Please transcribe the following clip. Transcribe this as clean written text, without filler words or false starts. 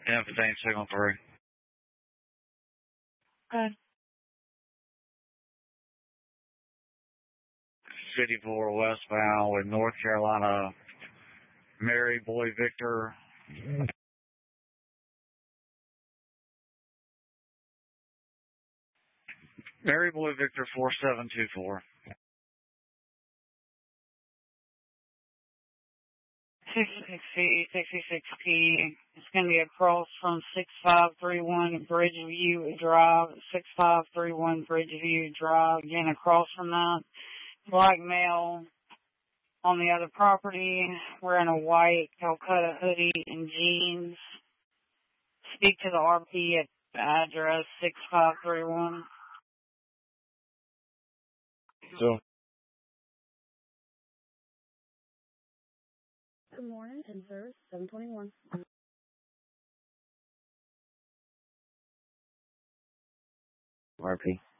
Yeah, 15 signal 3. Good. 54 westbound with North Carolina, Mary Boy Victor. Mary Boy Victor 4724. 66P. It's going to be across from 6531 Bridgeview Drive, 6531 Bridgeview Drive. Again, across from that. Black male on the other property, wearing a white Calcutta hoodie and jeans. Speak to the RP at the address 6531. So. Good morning, and service 721. RP.